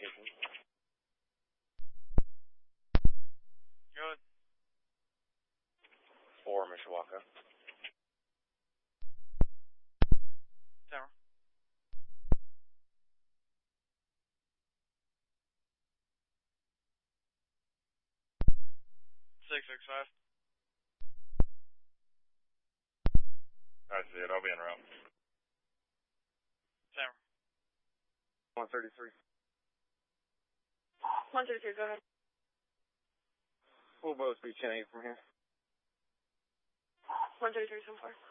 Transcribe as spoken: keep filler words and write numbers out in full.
location. Good. Four, Mishawaka. Tower. Six six five. I see it. I'll be en route. Tower. one thirty-three. one thirty-three, go ahead. We'll both be ten eight from here. one thirty-three so far.